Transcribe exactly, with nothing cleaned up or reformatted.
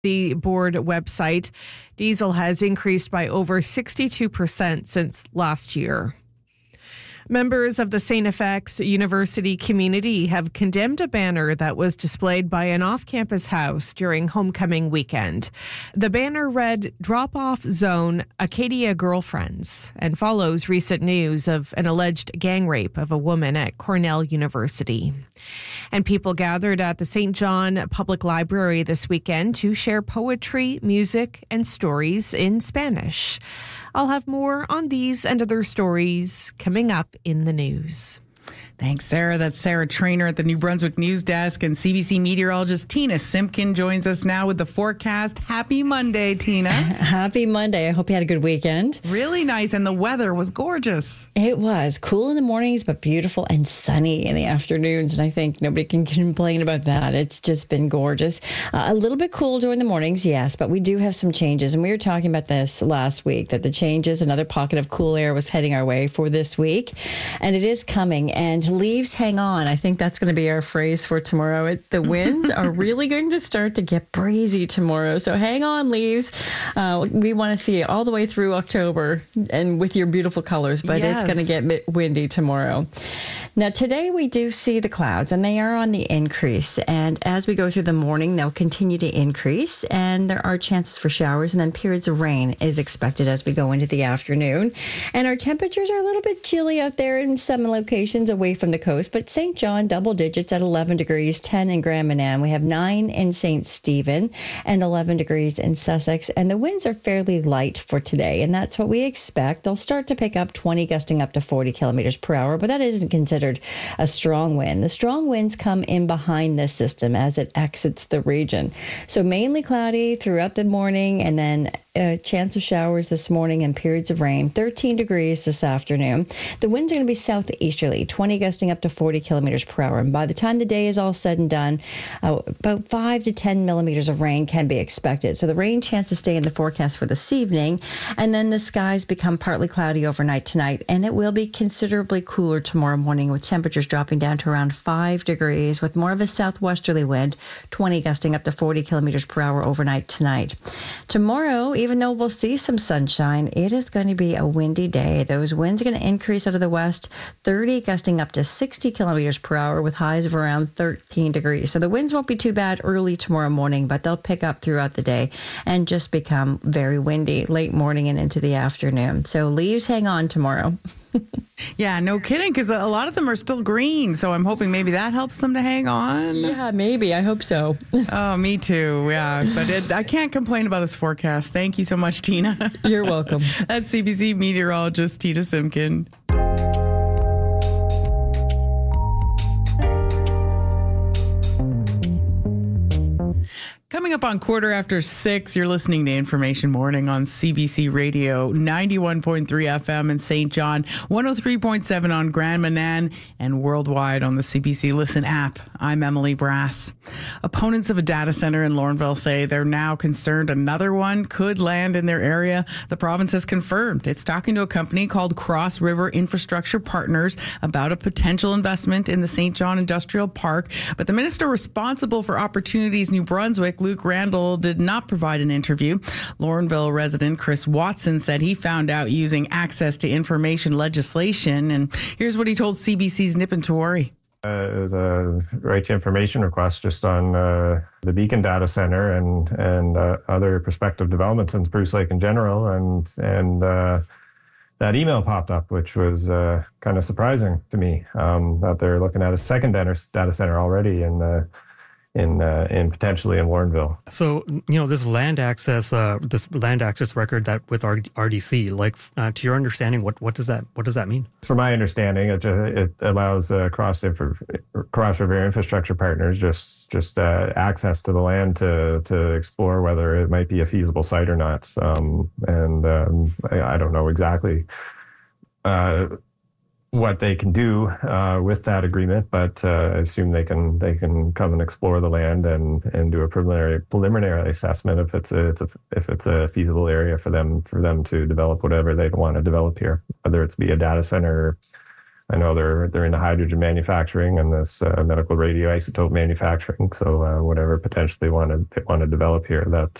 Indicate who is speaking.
Speaker 1: the board website. Diesel has increased by over sixty-two percent since last year. Members of the Saint F X University community have condemned a banner that was displayed by an off-campus house during homecoming weekend. The banner read, "Drop-off Zone, Acadia Girlfriends," and follows recent news of an alleged gang rape of a woman at Cornell University. And people gathered at the Saint John Public Library this weekend to share poetry, music, and stories in Spanish. I'll have more on these and other stories coming up in the news.
Speaker 2: Thanks, Sarah. That's Sarah Trainer at the New Brunswick News Desk, and C B C meteorologist Tina Simpkin joins us now with the forecast. Happy Monday, Tina.
Speaker 3: Happy Monday. I hope you had a good weekend.
Speaker 2: Really nice, and the weather was gorgeous.
Speaker 3: It was cool in the mornings, but beautiful and sunny in the afternoons, and I think nobody can complain about that. It's just been gorgeous. Uh, a little bit cool during the mornings, yes, but we do have some changes, and we were talking about this last week, that the changes, another pocket of cool air was heading our way for this week, and it is coming, and leaves hang on. I think that's going to be our phrase for tomorrow. It, the winds are really going to start to get breezy tomorrow. So hang on, leaves. Uh, we want to see it all the way through October and with your beautiful colors, but yes, it's going to get windy tomorrow. Now, today we do see the clouds, and they are on the increase. And as we go through the morning, they'll continue to increase, and there are chances for showers, and then periods of rain is expected as we go into the afternoon. And our temperatures are a little bit chilly out there in some locations away from the coast, but Saint John, double digits at eleven degrees, ten in Grand Manan. We have nine in Saint Stephen and eleven degrees in Sussex, and the winds are fairly light for today, and that's what we expect. They'll start to pick up twenty, gusting up to forty kilometers per hour, but that isn't considered a strong wind. The strong winds come in behind this system as it exits the region. So mainly cloudy throughout the morning, and then a chance of showers this morning and periods of rain. thirteen degrees this afternoon. The winds are going to be southeasterly, twenty gusting up to forty kilometers per hour. And by the time the day is all said and done, uh, about five to ten millimeters of rain can be expected. So the rain chances stay in the forecast for this evening, and then the skies become partly cloudy overnight tonight, and it will be considerably cooler tomorrow morning, with temperatures dropping down to around five degrees with more of a southwesterly wind, twenty gusting up to forty kilometers per hour overnight tonight. Tomorrow, even though we'll see some sunshine, it is going to be a windy day. Those winds are going to increase out of the west, thirty gusting up to sixty kilometers per hour with highs of around thirteen degrees. So the winds won't be too bad early tomorrow morning, but they'll pick up throughout the day and just become very windy late morning and into the afternoon. So leaves hang on tomorrow.
Speaker 2: Yeah, no kidding, because a lot of them are still green, so I'm hoping maybe that helps them to hang on.
Speaker 3: Yeah, maybe. I hope so.
Speaker 2: Oh, me too. Yeah, but it, I can't complain about this forecast. Thank you so much, Tina.
Speaker 3: You're welcome.
Speaker 2: That's C B C meteorologist Tina Simpkin. Coming up on quarter after six, you're listening to Information Morning on C B C Radio, ninety-one point three F M in Saint John, one oh three point seven on Grand Manan, and worldwide on the C B C Listen app. I'm Emily Brass. Opponents of a data center in Lorneville say they're now concerned another one could land in their area. The province has confirmed it's talking to a company called Cross River Infrastructure Partners about a potential investment in the Saint John Industrial Park. But the minister responsible for Opportunities New Brunswick, Luke Randall, did not provide an interview. Lorneville resident Chris Watson said he found out using access to information legislation, and here's what he told C B C's Nippon Tawari.
Speaker 4: Uh, it was a right to information request just on uh, the Beacon data center and and uh, other prospective developments in Spruce Lake in general, and and uh, that email popped up, which was uh, kind of surprising to me, um, that they're looking at a second data center already in the in uh, in potentially in Warrenville.
Speaker 5: So, you know, this land access uh, this land access record that with R D C, like uh, to your understanding, what what does that what does that mean?
Speaker 4: From my understanding, it just, it allows uh, cross infra, cross river infrastructure partners just just uh, access to the land to to explore whether it might be a feasible site or not. Um, and um, I, I don't know exactly Uh, what they can do uh, with that agreement, but uh, I assume they can they can come and explore the land and, and do a preliminary preliminary assessment if it's a, it's a if it's a feasible area for them for them to develop whatever they want to develop here, whether it's be a data center, I know they're they're in the hydrogen manufacturing and this uh, medical radioisotope manufacturing. So uh, whatever potentially want to want to develop here, that